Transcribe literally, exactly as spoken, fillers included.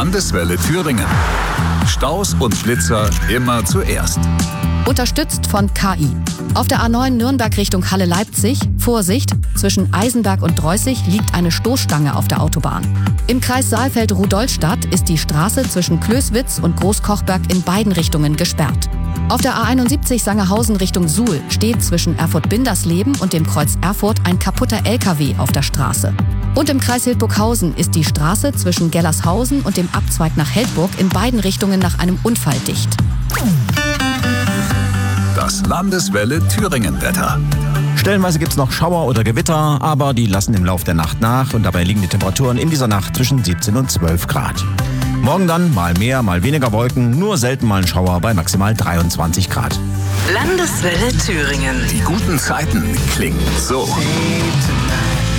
Landeswelle Thüringen. Staus und Schlitzer immer zuerst. Unterstützt von K I. Auf der A neun Nürnberg Richtung Halle-Leipzig, Vorsicht, zwischen Eisenberg und Dreußig liegt eine Stoßstange auf der Autobahn. Im Kreis Saalfeld-Rudolstadt ist die Straße zwischen Klößwitz und Großkochberg in beiden Richtungen gesperrt. Auf der A einundsiebzig Sangerhausen Richtung Suhl steht zwischen Erfurt-Bindersleben und dem Kreuz Erfurt ein kaputter L K W auf der Straße. Und im Kreis Hildburghausen ist die Straße zwischen Gellershausen und dem Abzweig nach Heldburg in beiden Richtungen nach einem Unfall dicht. Das Landeswelle Thüringen-Wetter. Stellenweise gibt es noch Schauer oder Gewitter, aber die lassen im Lauf der Nacht nach und dabei liegen die Temperaturen in dieser Nacht zwischen siebzehn und zwölf Grad. Morgen dann mal mehr, mal weniger Wolken, nur selten mal ein Schauer bei maximal dreiundzwanzig Grad. Landeswelle Thüringen. Die guten Zeiten klingen so.